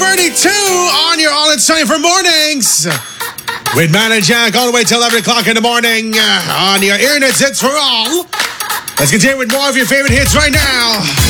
6:32 on your All It's Time for Mornings. With Man and Jack all the way till 11 o'clock in the morning on your Internet's Hits for All. Let's continue with more of your favorite hits right now.